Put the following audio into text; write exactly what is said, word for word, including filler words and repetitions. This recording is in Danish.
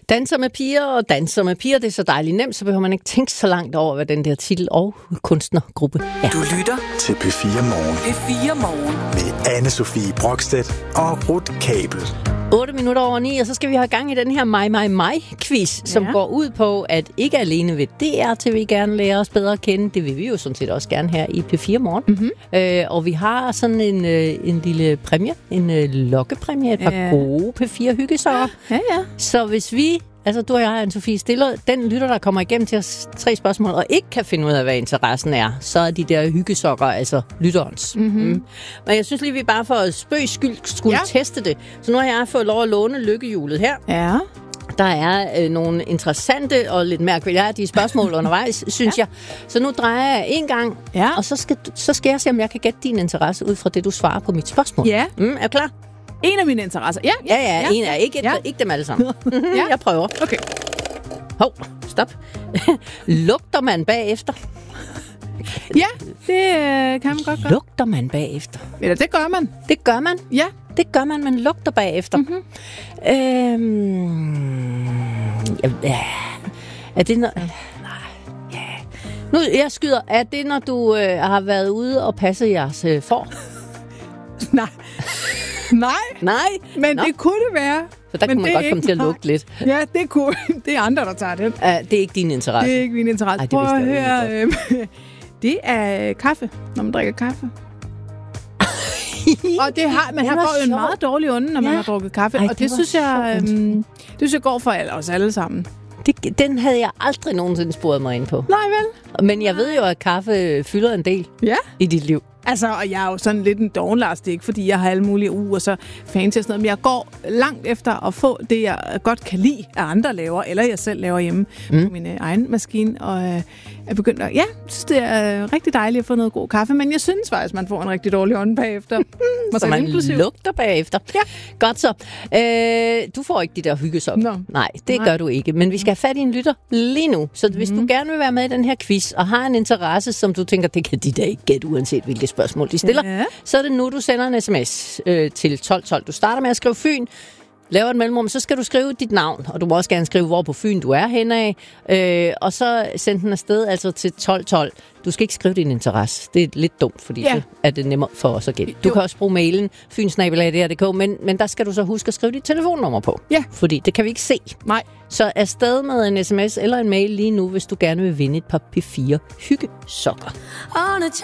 Danser med piger og danser med piger, det er så dejligt nemt, så behøver man ikke tænke så langt over, hvad den der titel og kunstnergruppe er. Du lytter til P fire Morgen. P fire Morgen. Med Anne-Sophie Brokstedt og Ruth Kabel. otte minutter over ni, og så skal vi have gang i den her mig, mig, mig-quiz, som ja. går ud på, at ikke alene vil D R T V gerne lære os bedre at kende, det vil vi jo sådan set også gerne her i P fire Morgen. Mm-hmm. Øh, og vi har sådan en, øh, en lille præmie, en øh, lokkepræmie, et par ja. gode P fire hyggesokker. Ja, ja. Så hvis vi, altså du og jeg, Anne-Sophie, stiller den lytter, der kommer igennem til os tre spørgsmål, og ikke kan finde ud af, hvad interessen er, så er de der hyggesokker, altså lytterens. Mm-hmm. Mm. Men jeg synes lige, vi bare for spøgs skyld skulle ja. teste det. Så nu har jeg fået lov at låne lykkehjulet her. Ja. Der er øh, nogle interessante og lidt mærkværdige spørgsmål undervejs, synes ja. jeg. Så nu drejer jeg en gang, ja. og så skal, så skal jeg se, om jeg kan gætte din interesse ud fra det, du svarer på mit spørgsmål. Ja. Mm, er du klar? En af mine interesser. Ja, ja, ja, ja. En er ikke, ja. ikke dem alle sammen. ja. Jeg prøver. Okay. Hov, stop. Lugter man bagefter? Ja, det øh, kan man godt gøre. Lugter man bagefter? Eller det gør man. Det gør man? Ja. Det gør man, man lugter bagefter. Mm-hmm. Øhm, ja, er det noget... Ja. Nu, jeg skyder. Er det, når du øh, har været ude og passe jeres øh, får? Nej. Nej. Nej? Men Nå. det kunne det være. Så der men kunne man godt komme til at lugte lidt. Ja, det kunne. Det er andre, der tager den. Uh, det er ikke din interesse? Det er ikke min interesse. Ej, Prøv at høre. Øh, det er kaffe, når man drikker kaffe. Og det har, man har fået en meget dårlig ånde, når ja. man har drukket kaffe. Ej, og det, det synes jeg, øhm, det synes jeg går for alle, os alle sammen. Det, den havde jeg aldrig nogensinde sporet mig ind på. Nej vel? Men jeg ved jo, at kaffe fylder en del ja. i dit liv. Altså, og jeg er jo sådan lidt en dovenlars, det er ikke fordi, jeg har alle mulige uger og så fancy og sådan noget, men jeg går langt efter at få det, jeg godt kan lide, at andre laver, eller jeg selv laver hjemme mm. på min egen maskine, og øh, er begyndt at, ja, synes det er øh, rigtig dejligt at få noget god kaffe, men jeg synes faktisk, man får en rigtig dårlig ånde bagefter. Så man inklusiv. lugter bagefter. Ja. Godt så. Øh, du får ikke de der hyggesop. No. Nej, det Nej. gør du ikke, men vi skal have fat i en lytter lige nu, så hvis mm. du gerne vil være med i den her quiz, og har en interesse, som du tænker, det kan de da ikke gætte, uanset hvilket spørgsmål de stiller, ja. så er det nu, du sender en sms øh, til tolv tolv. Du starter med at skrive Fyn, laver et mellemrum, så skal du skrive dit navn, og du må også gerne skrive, hvor på Fyn du er henne af, øh, og så send den afsted altså til tolv tolv. Du skal ikke skrive din interesse. Det er lidt dumt, fordi ja. så er det nemmere for os at gætte. Du jo. kan også bruge mailen fyn snabel-a d r punktum d k, men, men der skal du så huske at skrive dit telefonnummer på. Ja. Fordi det kan vi ikke se. Nej. Så afsted med en sms eller en mail lige nu, hvis du gerne vil vinde et par P fire hyggesokker.